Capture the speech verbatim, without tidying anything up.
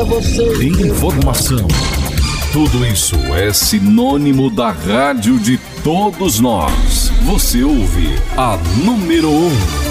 pra você. Informação. Tudo isso é sinônimo da rádio de todos nós. Você ouve a número um.